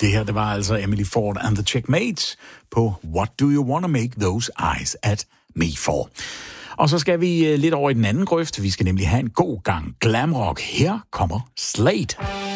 Det her, det var altså Emily Ford and the Checkmates på What Do You Wanna Make Those Eyes At Me For? Og så skal vi lidt over i den anden grøft. Vi skal nemlig have en god gang glamrock. Her kommer Slade.